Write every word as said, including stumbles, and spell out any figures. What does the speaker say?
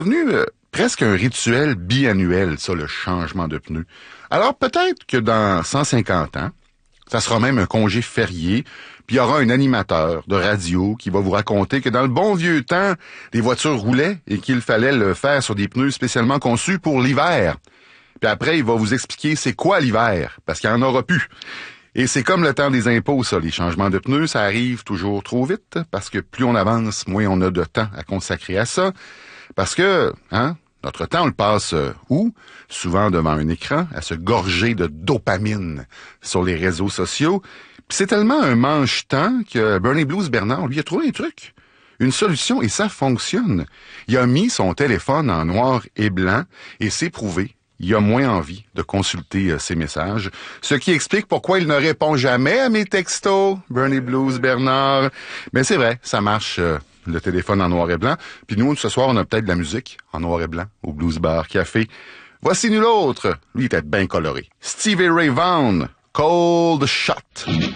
devenu euh, presque un rituel biannuel, ça, le changement de pneus. Alors peut-être que dans cent cinquante ans, ça sera même un congé férié, puis il y aura un animateur de radio qui va vous raconter que dans le bon vieux temps, les voitures roulaient et qu'il fallait le faire sur des pneus spécialement conçus pour l'hiver. Puis après, il va vous expliquer c'est quoi l'hiver, parce qu'il n'y en aura plus. Et c'est comme le temps des impôts, ça, les changements de pneus, ça arrive toujours trop vite, parce que plus on avance, moins on a de temps à consacrer à ça. Parce que, hein, notre temps, on le passe euh, où? Souvent devant un écran, à se gorger de dopamine sur les réseaux sociaux. Puis c'est tellement un manche-temps que Bernie Blues Bernard, lui, a trouvé un truc, une solution, et ça fonctionne. Il a mis son téléphone en noir et blanc, et c'est prouvé. Il a moins envie de consulter euh, ses messages, ce qui explique pourquoi il ne répond jamais à mes textos, Bernie Blues Bernard. Mais c'est vrai, ça marche, euh, le téléphone en noir et blanc. Puis nous, ce soir, on a peut-être de la musique en noir et blanc au Blues Bar Café. Voici nul autre, lui il était bien coloré. Stevie Ray Vaughan, Cold Shot.